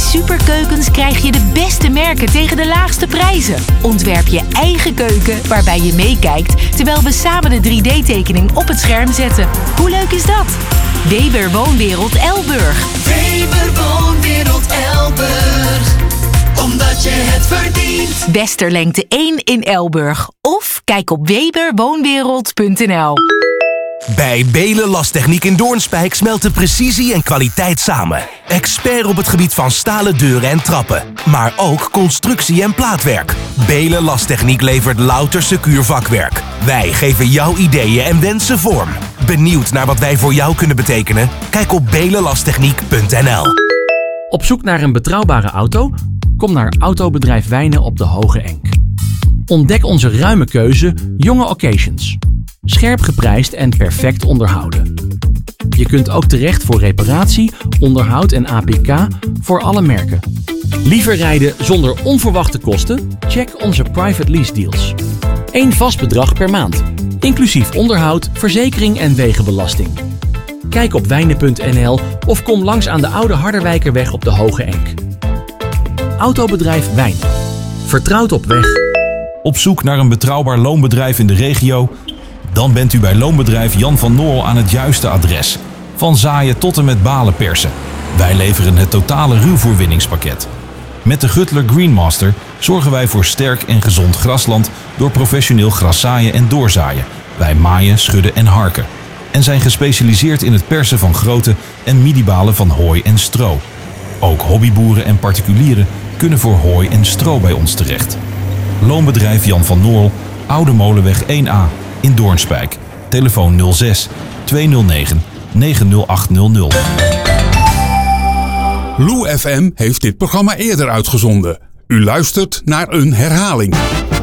Superkeukens krijg je de beste merken tegen de laagste prijzen. Ontwerp je eigen keuken waarbij je meekijkt terwijl we samen de 3D-tekening op het scherm zetten. Hoe leuk is dat? Weber Woonwereld Elburg. Weber Woonwereld Elburg. Omdat je het verdient. Westerlengte 1 in Elburg. Of kijk op weberwoonwereld.nl. Bij Belen Lastechniek in Doornspijk smelten precisie en kwaliteit samen. Expert op het gebied van stalen deuren en trappen. Maar ook constructie en plaatwerk. Belen Lastechniek levert louter secuur vakwerk. Wij geven jouw ideeën en wensen vorm. Benieuwd naar wat wij voor jou kunnen betekenen? Kijk op belenlasttechniek.nl. Op zoek naar een betrouwbare auto? Kom naar Autobedrijf Wijnen op de Hoge Enk. Ontdek onze ruime keuze jonge occasions. Scherp geprijsd en perfect onderhouden. Je kunt ook terecht voor reparatie, onderhoud en APK voor alle merken. Liever rijden zonder onverwachte kosten? Check onze private lease deals. 1 vast bedrag per maand, inclusief onderhoud, verzekering en wegenbelasting. Kijk op wijnen.nl of kom langs aan de Oude Harderwijkerweg op de Hoge Enk. Autobedrijf Wijnen. Vertrouwd op weg. Op zoek naar een betrouwbaar loonbedrijf in de regio? Dan bent u bij loonbedrijf Jan van Noorl aan het juiste adres. Van zaaien tot en met balen persen. Wij leveren het totale ruwvoerwinningspakket. Met de Gutler Greenmaster zorgen wij voor sterk en gezond grasland door professioneel graszaaien en doorzaaien. Wij maaien, schudden en harken. En zijn gespecialiseerd in het persen van grote en midibalen van hooi en stro. Ook hobbyboeren en particulieren kunnen voor hooi en stro bij ons terecht. Loonbedrijf Jan van Noorl, Oude Molenweg 1A in Doornspijk. Telefoon 06 209 90800. Lou FM heeft dit programma eerder uitgezonden. U luistert naar een herhaling.